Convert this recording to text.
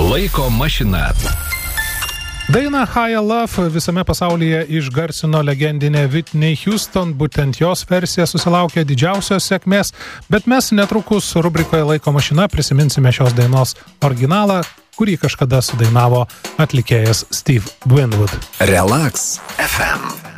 Laiko mašina. Dainą Higher Love visame pasaulyje išgarsino legendinė Whitney Houston, būtent jos versija susilaukė didžiausios sėkmės, bet mes netrukus rubrikoje Laiko mašina prisiminsime šios dainos originalą, kurį kažkada sudainavo atlikėjas Steve Winwood. Relax FM.